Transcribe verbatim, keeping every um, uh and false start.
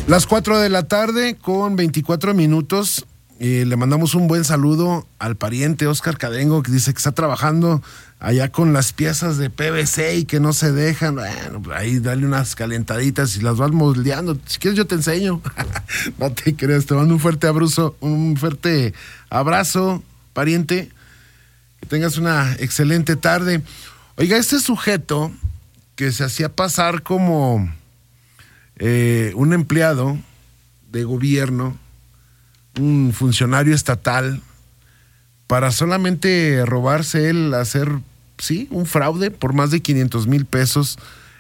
Las cuatro de la tarde con veinticuatro minutos. Eh, le mandamos un buen saludo al pariente Oscar Cadengo, que dice que está trabajando allá con las piezas de P V C y que no se dejan. Bueno, ahí dale unas calentaditas y las vas moldeando. Si quieres yo te enseño. No te creas, te mando un fuerte abrazo, un fuerte abrazo, pariente. Que tengas una excelente tarde. Oiga, este sujeto que se hacía pasar como eh, un empleado de gobierno, un funcionario estatal, para solamente robarse él, hacer, sí, un fraude por más de quinientos mil pesos,